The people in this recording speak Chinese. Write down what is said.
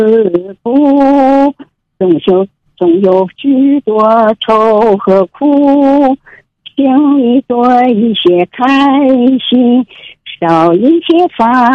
自古，总有许多愁和苦，请你多一些开心，少一些烦。